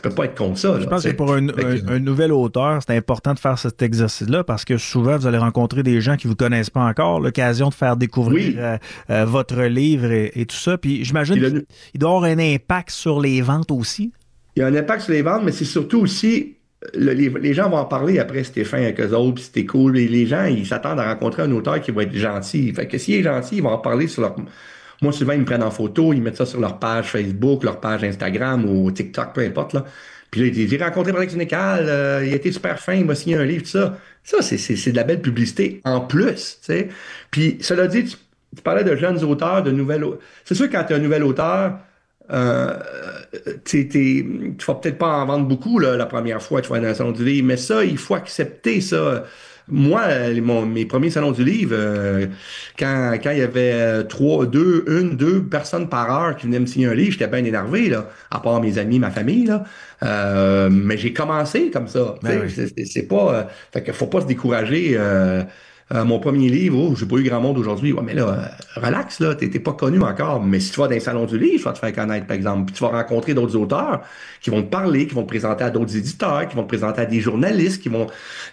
peux pas être contre ça, Je là, pense tu que sais. pour Fait que, un nouvel auteur, c'est important de faire cet exercice-là parce que souvent, vous allez rencontrer des gens qui vous connaissent pas encore, l'occasion de faire découvrir oui, votre livre et tout ça. Puis j'imagine puis qu'il il doit avoir un impact sur les ventes aussi. il y a un impact sur les ventes, mais c'est surtout aussi, les gens vont en parler après si t'es fin avec eux autres, puis si t'es cool. Et les gens, ils s'attendent à rencontrer un auteur qui va être gentil. Fait que s'il est gentil, ils vont en parler sur leur... Moi, souvent, ils me prennent en photo, ils mettent ça sur leur page Facebook, leur page Instagram ou TikTok, peu importe, là. Puis là, ils disent, j'ai rencontré Patrick Sénécal, il a été super fin, il m'a signé un livre, tout ça. Ça, c'est de la belle publicité en plus, tu sais. Puis, cela dit, tu parlais de jeunes auteurs, de nouvelles... C'est sûr, quand tu es un nouvel auteur, euh, tu vas peut-être pas en vendre beaucoup là, la première fois que tu vas dans un salon du livre, mais ça, il faut accepter ça. Moi, mes premiers salons du livre, quand il y avait deux personnes par heure qui venaient me signer un livre, j'étais bien énervé, là, à part mes amis, ma famille, là. Mais j'ai commencé comme ça. Tu Ben sais, oui. c'est pas. Fait qu'il faut pas se décourager. Mon premier livre, oh, j'ai pas eu grand monde aujourd'hui. Ouais, mais là, relax, là, t'es pas connu encore. Mais si tu vas dans les salons du livre, tu vas te faire connaître, par exemple. Puis tu vas rencontrer d'autres auteurs qui vont te parler, qui vont te présenter à d'autres éditeurs, qui vont te présenter à des journalistes, qui vont.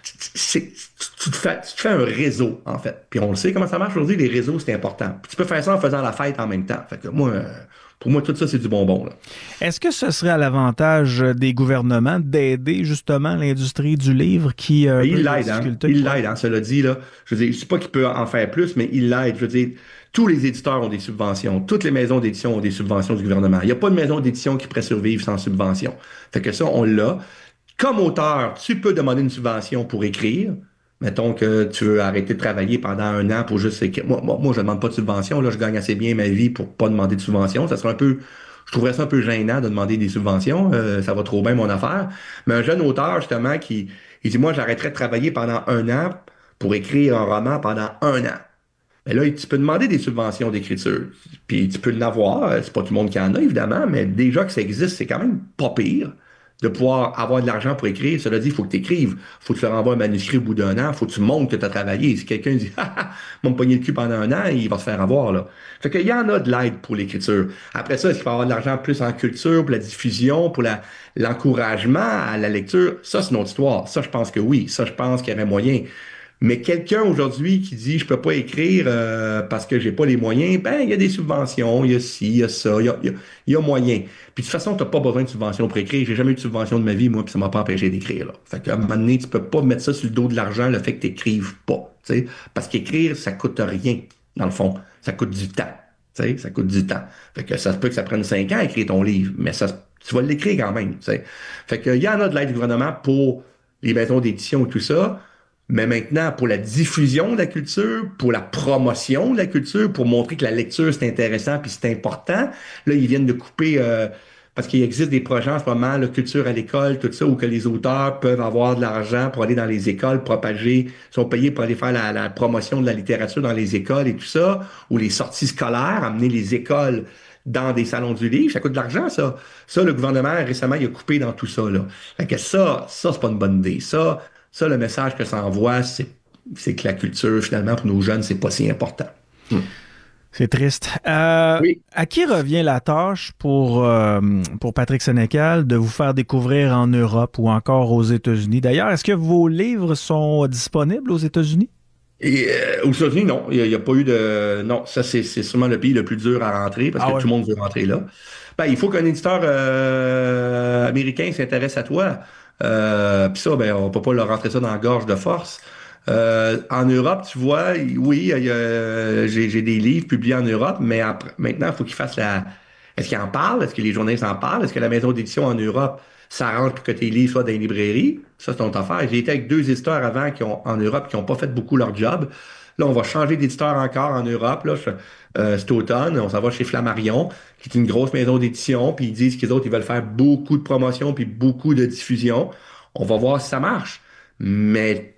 Tu te fais un réseau, en fait. Puis on le sait comment ça marche aujourd'hui, les réseaux, c'est important. Puis tu peux faire ça en faisant la fête en même temps. Fait que moi, pour moi, tout ça, c'est du bonbon, là. Est-ce que ce serait à l'avantage des gouvernements d'aider justement l'industrie du livre qui a un Mais peu il de l'aide, hein? difficultés? Il Ouais. l'aide, hein, cela dit, là. Je veux dire, je sais pas qu'il peut en faire plus, mais il l'aide. Je veux dire, tous les éditeurs ont des subventions. Toutes les maisons d'édition ont des subventions du gouvernement. Il n'y a pas de maison d'édition qui pourrait survivre sans subvention. Fait que ça, on l'a. Comme auteur, tu peux demander une subvention pour écrire. Mettons que tu veux arrêter de travailler pendant un an pour juste écrire. Moi, je ne demande pas de subvention. Là, je gagne assez bien ma vie pour pas demander de subvention. Ça serait un peu, je trouverais ça un peu gênant de demander des subventions. Ça va trop bien mon affaire. Mais un jeune auteur, justement, il dit, moi, j'arrêterais de travailler pendant un an pour écrire un roman pendant un an. Mais là, tu peux demander des subventions d'écriture. Puis tu peux l'avoir. C'est pas tout le monde qui en a, évidemment, mais déjà que ça existe, c'est quand même pas pire de pouvoir avoir de l'argent pour écrire. Cela dit, il faut que tu écrives. Il faut que tu leur envoies un manuscrit au bout d'un an. Il faut que tu montres que tu as travaillé. Si quelqu'un dit, ah, m'a pogné le cul pendant un an, il va se faire avoir, là. Fait qu'il y en a de l'aide pour l'écriture. Après ça, est-ce qu'il va y avoir de l'argent plus en culture, pour la diffusion, pour l'encouragement à la lecture? Ça, c'est une autre histoire. Ça, je pense que oui. Ça, je pense qu'il y avait moyen. Mais quelqu'un aujourd'hui qui dit je peux pas écrire parce que j'ai pas les moyens, ben il y a des subventions, il y a ci, il y a ça, il y a moyen. Puis de toute façon, tu n'as pas besoin de subvention pour écrire. J'ai jamais eu de subvention de ma vie, moi, puis ça m'a pas empêché d'écrire. Là. Fait qu'à un moment donné, tu peux pas mettre ça sur le dos de l'argent, le fait que tu n'écrives pas. Tu sais. Parce qu'écrire, ça coûte rien, dans le fond. Ça coûte du temps. Tu sais. Ça coûte du temps. Fait que ça se peut que ça prenne 5 ans à écrire ton livre, mais tu vas l'écrire quand même. Tu sais. Fait qu'il y en a de l'aide du gouvernement pour les maisons d'édition et tout ça. Mais maintenant, pour la diffusion de la culture, pour la promotion de la culture, pour montrer que la lecture, c'est intéressant puis c'est important, là, ils viennent de couper, parce qu'il existe des projets en ce moment, la culture à l'école, tout ça, où que les auteurs peuvent avoir de l'argent pour aller dans les écoles, propager, sont payés pour aller faire la promotion de la littérature dans les écoles et tout ça, ou les sorties scolaires, amener les écoles dans des salons du livre, ça coûte de l'argent, ça. Ça, le gouvernement, récemment, il a coupé dans tout ça, là. Fait que ça, c'est pas une bonne idée. Ça, le message que ça envoie, c'est que la culture, finalement, pour nos jeunes, c'est pas si important. Hmm. C'est triste. Oui. À qui revient la tâche pour Patrick Sénécal de vous faire découvrir en Europe ou encore aux États-Unis? D'ailleurs, est-ce que vos livres sont disponibles aux États-Unis? Et aux États-Unis, non, il y a pas eu de... Non, ça, c'est sûrement le pays le plus dur à rentrer parce Ah que ouais. tout le monde veut rentrer là. Ben, il faut qu'un éditeur américain s'intéresse à toi. Puis ça, ben, on peut pas leur rentrer ça dans la gorge de force. En Europe, tu vois, oui, j'ai des livres publiés en Europe, mais maintenant, il faut qu'ils fassent la... Est-ce qu'ils en parlent? Est-ce que les journalistes en parlent? Est-ce que la maison d'édition en Europe s'arrange pour que tes livres soient dans les librairies? Ça, c'est notre affaire. J'ai été avec deux éditeurs avant en Europe qui n'ont pas fait beaucoup leur job. Là, on va changer d'éditeur encore en Europe. Là, cet automne, on s'en va chez Flammarion, qui est une grosse maison d'édition, puis ils disent qu'ils autres, ils veulent faire beaucoup de promotion puis beaucoup de diffusion. On va voir si ça marche. Mais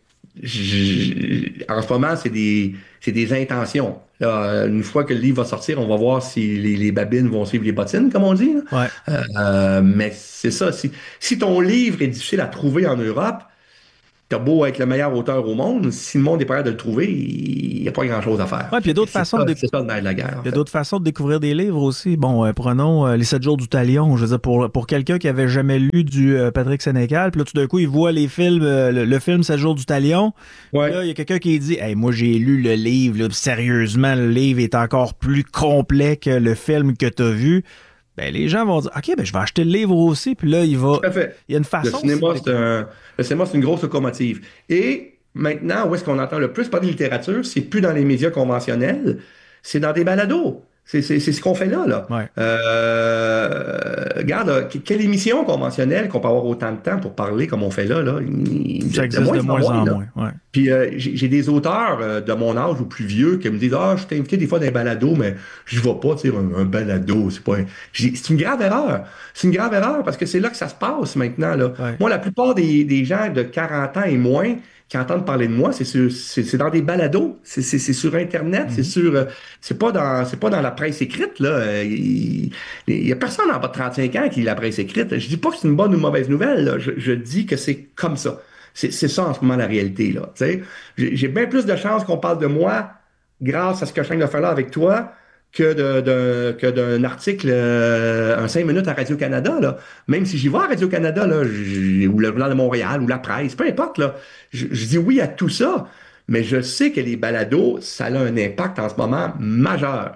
en ce moment, c'est des intentions. Là, une fois que le livre va sortir, on va voir si les babines vont suivre les bottines, comme on dit, là. Ouais. Mais c'est ça. Si ton livre est difficile à trouver en Europe, t'as beau être le meilleur auteur au monde, si le monde n'est pas capable de le trouver, il n'y a pas grand-chose à faire. Ouais, puis il y a d'autres façons de C'est ça le nerf de la guerre, en Il y a fait. d'autres façons de découvrir des livres aussi. Bon, prenons Les 7 jours du Talion. Je veux dire, pour quelqu'un qui avait jamais lu du Patrick Sénécal, puis là, tout d'un coup, il voit les films, le film 7 jours du Talion. Puis Ouais, là, il y a quelqu'un qui dit Hey, moi, j'ai lu le livre. Là, sérieusement, le livre est encore plus complet que le film que tu as vu. Ben, les gens vont dire OK, ben, je vais acheter le livre aussi. Puis là, tout à fait. il y a une Le façon aussi cinéma, le cinéma, c'est une grosse locomotive. Et maintenant, où est-ce qu'on entend le plus parler de littérature? C'est plus dans les médias conventionnels, c'est dans des balados. C'est ce qu'on fait là, là. Ouais. Regarde, là, quelle émission conventionnelle qu'on peut avoir autant de temps pour parler comme on fait là, là? Ça De existe moins de en moins moins, en là. moins. Ouais. Puis j'ai des auteurs de mon âge ou plus vieux qui me disent ah, je t'ai invité des fois dans un balado, mais je vais pas, tu sais, un balado, c'est pas. C'est une grave erreur. C'est une grave erreur parce que c'est là que ça se passe maintenant, là. Ouais. Moi, la plupart des gens de 40 ans et moins qui entendent parler de moi, c'est dans des balados. C'est sur Internet, Mhm. c'est pas dans la presse écrite, là. Il y a personne en bas de 35 ans qui lit la presse écrite. Je dis pas que c'est une bonne ou une mauvaise nouvelle, là. Je dis que c'est comme ça. C'est ça en ce moment la réalité, là. Tu sais, j'ai bien plus de chances qu'on parle de moi grâce à ce que je viens de faire là avec toi que d'un article, un 5 minutes à Radio-Canada, là. Même si j'y vais à Radio-Canada, là, ou le Journal de Montréal, ou la presse, peu importe, là. Je dis oui à tout ça, mais je sais que les balados, ça a un impact en ce moment majeur.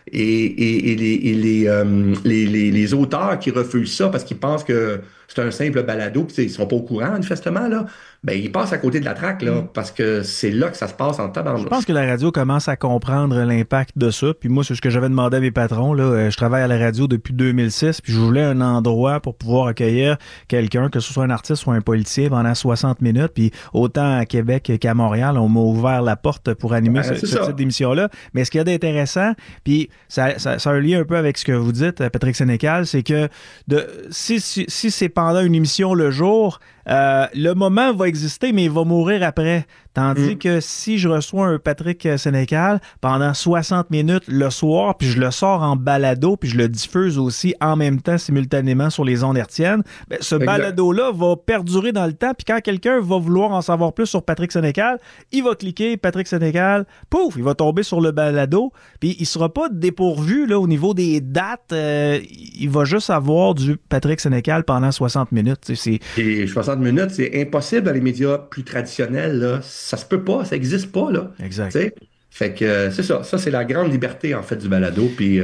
Les auteurs qui refusent ça parce qu'ils pensent que c'est un simple balado, puis ils sont pas au courant, manifestement, là, ben, ils passent à côté de la traque, là, parce que c'est là que ça se passe en Je pense tabarnouche. que la radio commence à comprendre l'impact de ça. Puis moi, c'est ce que j'avais demandé à mes patrons. Là. Je travaille à la radio depuis 2006, puis je voulais un endroit pour pouvoir accueillir quelqu'un, que ce soit un artiste ou un politicien, pendant 60 minutes. Puis autant à Québec qu'à Montréal, on m'a ouvert la porte pour animer Ben, c'est ce type ça. d'émission-là. Mais ce qu'il y a d'intéressant, puis ça a un lien un peu avec ce que vous dites, Patrick Sénécal, c'est que si c'est pendant une émission le jour, le moment va exister, mais il va mourir après. Tandis Mm. que si je reçois un Patrick Sénécal pendant 60 minutes le soir, puis je le sors en balado, puis je le diffuse aussi en même temps, simultanément sur les ondes hertziennes, ben, ce Exact. balado-là va perdurer dans le temps, puis quand quelqu'un va vouloir en savoir plus sur Patrick Sénécal, il va cliquer Patrick Sénécal, pouf, il va tomber sur le balado, puis il sera pas dépourvu là, au niveau des dates, il va juste avoir du Patrick Sénécal pendant 60 minutes. Tu sais, Et 60 minutes, c'est impossible dans les médias plus traditionnels, là. Ça se peut pas, ça existe pas, là. exact. Tu sais? Fait que c'est ça. Ça, c'est la grande liberté, en fait, du balado. Puis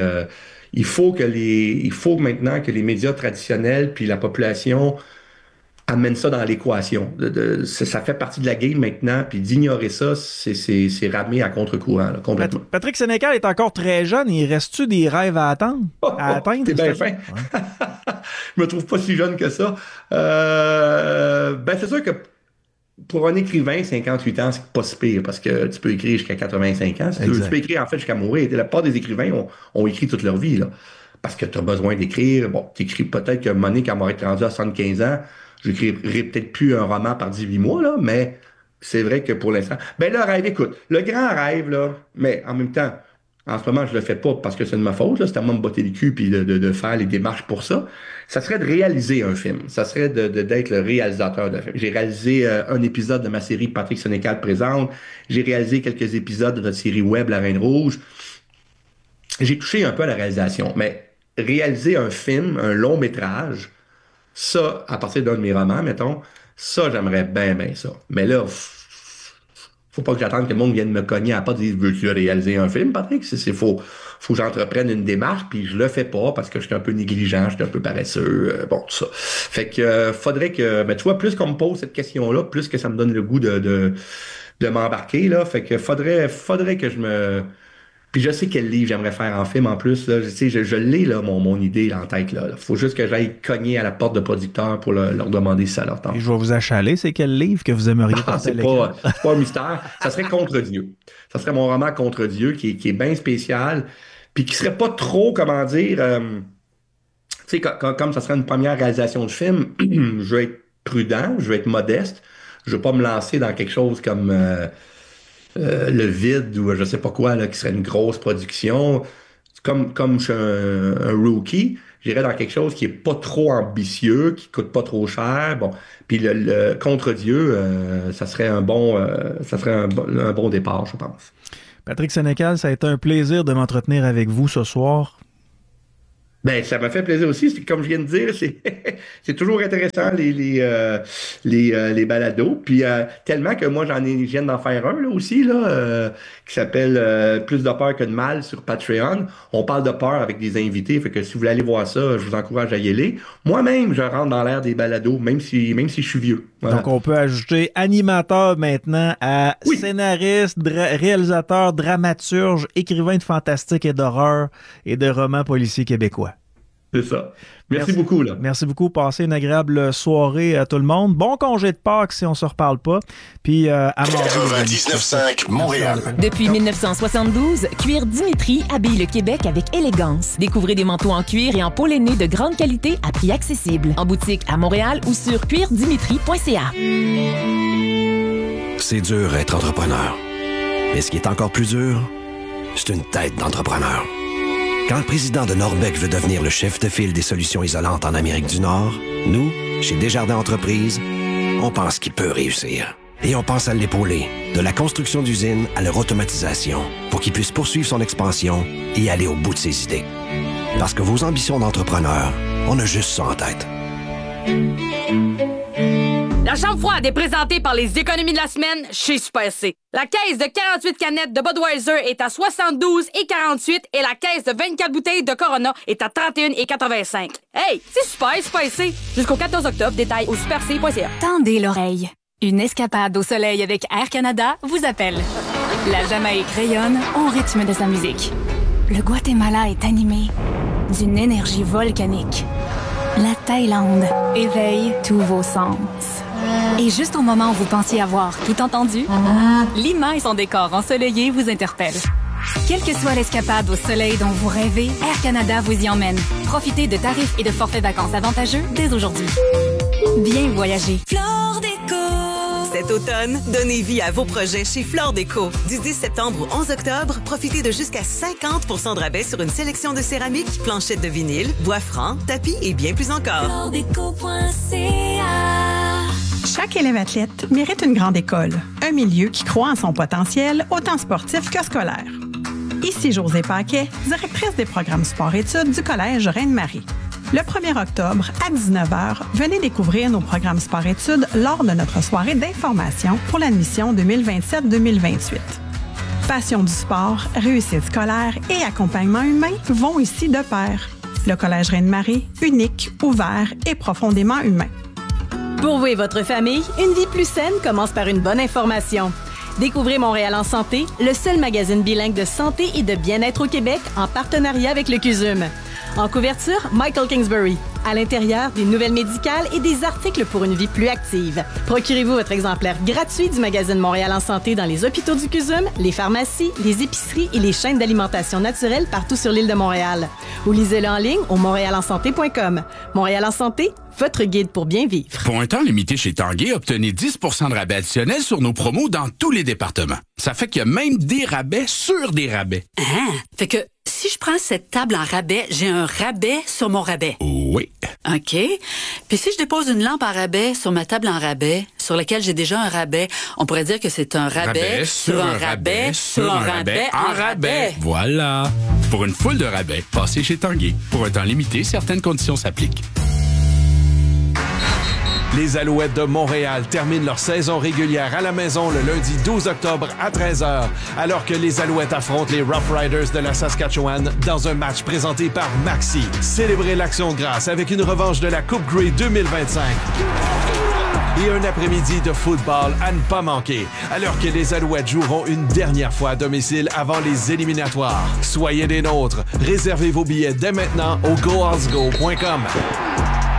il faut maintenant que les médias traditionnels puis la population amènent ça dans l'équation. Ça fait partie de la game maintenant. Puis d'ignorer ça, c'est ramer à contre-courant, là, complètement. Patrick Sénécal est encore très jeune. Il reste-tu des rêves à attendre, Oh, à oh, atteindre? t'es bien C'est-à-dire? fin. Ouais. Je me trouve pas si jeune que ça. Ben, c'est sûr que pour un écrivain, 58 ans, c'est pas si pire parce que tu peux écrire jusqu'à 85 ans. Si tu veux. Tu peux Exact. écrire en fait jusqu'à mourir. La plupart des écrivains ont écrit toute leur vie, là. Parce que tu as besoin d'écrire. Bon, tu écris peut-être que Monique, quand m'aurait été rendu à 75 ans, j'écrirai peut-être plus un roman par 18 mois, là, mais c'est vrai que pour l'instant. Ben, le rêve, écoute, le grand rêve, là, mais en même temps, en ce moment, je le fais pas parce que c'est de ma faute, là, c'est à moi de me botter le cul puis de faire les démarches pour ça. Ça serait de réaliser un film. Ça serait d'être le réalisateur de film. J'ai réalisé un épisode de ma série Patrick Sénécal présente. J'ai réalisé quelques épisodes de notre série web La Reine Rouge. J'ai touché un peu à la réalisation, mais réaliser un film, un long métrage, ça, à partir d'un de mes romans, mettons, ça, j'aimerais bien, bien ça. Mais là, faut pas que j'attende que le monde vienne me cogner à la porte et dise, veux-tu réaliser un film, Patrick? Faut que j'entreprenne une démarche, puis je le fais pas parce que je suis un peu négligent, je suis un peu paresseux, bon, tout ça. Fait que, faudrait que, ben, tu vois, plus qu'on me pose cette question-là, plus que ça me donne le goût de m'embarquer, là. Fait que faudrait que je me, puis je sais quel livre j'aimerais faire en film en plus. Là. Tu sais, je l'ai, là, mon idée là, en tête. Là. Faut juste que j'aille cogner à la porte de producteurs pour leur demander si ça leur Et tente. je vais vous achaler. C'est quel livre que vous aimeriez Ah, porter à l'écran? c'est pas un mystère. Ça serait Contre Dieu. Ça serait mon roman Contre Dieu qui est bien spécial. Puis qui serait pas trop, comment dire, tu sais, comme ça serait une première réalisation de film, je vais être prudent, je vais être modeste. Je vais pas me lancer dans quelque chose comme Le Vide ou je sais pas quoi, là, qui serait une grosse production. Comme je suis un rookie, j'irais dans quelque chose qui est pas trop ambitieux, qui coûte pas trop cher. Bon, puis le contre Dieu, ça serait un bon départ, je pense. Patrick Sénécal, ça a été un plaisir de m'entretenir avec vous ce soir. Ben, ça m'a fait plaisir aussi. Comme je viens de dire, c'est toujours intéressant les balados. Puis tellement que moi je viens d'en faire un là aussi là, qui s'appelle Plus de peur que de mal sur Patreon. On parle de peur avec des invités. Fait que si vous voulez aller voir ça, je vous encourage à y aller. Moi-même, je rentre dans l'ère des balados, même si je suis vieux. Voilà. Donc on peut ajouter animateur maintenant à scénariste, réalisateur, dramaturge, écrivain de fantastique et d'horreur et de romans policiers québécois. C'est ça. Merci beaucoup. Là. Merci beaucoup. Passez une agréable soirée à tout le monde. Bon congé de Pâques si on se reparle pas. Puis à mardi. 99.5 Montréal. Depuis 1972, Cuir Dimitri habille le Québec avec élégance. Découvrez des manteaux en cuir et en peau lainée de grande qualité à prix accessible. En boutique à Montréal ou sur cuirdimitri.ca. C'est dur être entrepreneur. Mais ce qui est encore plus dur, c'est une tête d'entrepreneur. Quand le président de Norbec veut devenir le chef de file des solutions isolantes en Amérique du Nord, nous, chez Desjardins Entreprises, on pense qu'il peut réussir. Et on pense à l'épauler, de la construction d'usines à leur automatisation, pour qu'il puisse poursuivre son expansion et aller au bout de ses idées. Parce que vos ambitions d'entrepreneur, on a juste ça en tête. La chambre froide est présentée par les économies de la semaine chez Super C. La caisse de 48 canettes de Budweiser est à 72,48 et la caisse de 24 bouteilles de Corona est à 31,85. Hey, c'est super C. Jusqu'au 14 octobre, détail au superc.ca. Tendez l'oreille. Une escapade au soleil avec Air Canada vous appelle. La Jamaïque rayonne au rythme de sa musique. Le Guatemala est animé d'une énergie volcanique. La Thaïlande éveille tous vos sens. Et juste au moment où vous pensiez avoir tout entendu, Lima et son décor ensoleillé vous interpellent. Quelle que soit l'escapade au soleil dont vous rêvez, Air Canada vous y emmène. Profitez de tarifs et de forfaits vacances avantageux dès aujourd'hui. Bien voyager. Flore-Déco. Cet automne, donnez vie à vos projets chez Flore-Déco. Du 10 septembre au 11 octobre, profitez de jusqu'à 50% de rabais sur une sélection de céramique, planchettes de vinyle, bois franc, tapis et bien plus encore. Flore-Déco.ca. Chaque élève athlète mérite une grande école, un milieu qui croit en son potentiel, autant sportif que scolaire. Ici Josée Paquet, directrice des programmes sport-études du Collège Reine-Marie. Le 1er octobre, à 19h, venez découvrir nos programmes sport-études lors de notre soirée d'information pour l'admission 2027-2028. Passion du sport, réussite scolaire et accompagnement humain vont ici de pair. Le Collège Reine-Marie, unique, ouvert et profondément humain. Pour vous et votre famille, une vie plus saine commence par une bonne information. Découvrez Montréal en santé, le seul magazine bilingue de santé et de bien-être au Québec en partenariat avec le CUSUM. En couverture, Michael Kingsbury. À l'intérieur, des nouvelles médicales et des articles pour une vie plus active. Procurez-vous votre exemplaire gratuit du magazine Montréal en santé dans les hôpitaux du CUSUM, les pharmacies, les épiceries et les chaînes d'alimentation naturelle partout sur l'île de Montréal. Ou lisez-le en ligne au montrealansante.com. Montréal en santé, votre guide pour bien vivre. Pour un temps limité chez Tanguay, obtenez 10% de rabais additionnel sur nos promos dans tous les départements. Ça fait qu'il y a même des rabais sur des rabais. Ah, fait que si je prends cette table en rabais, j'ai un rabais sur mon rabais. Oui. OK. Puis si je dépose une lampe en rabais sur ma table en rabais, sur laquelle j'ai déjà un rabais, on pourrait dire que c'est un rabais sur un rabais sur un rabais en rabais. Voilà. Pour une foule de rabais, passez chez Tanguay. Pour un temps limité, certaines conditions s'appliquent. Les Alouettes de Montréal terminent leur saison régulière à la maison le lundi 12 octobre à 13h, alors que les Alouettes affrontent les Rough Riders de la Saskatchewan dans un match présenté par Maxi. Célébrez l'Action de grâce avec une revanche de la Coupe Grey 2025. Et un après-midi de football à ne pas manquer, alors que les Alouettes joueront une dernière fois à domicile avant les éliminatoires. Soyez des nôtres. Réservez vos billets dès maintenant au goalsgo.com.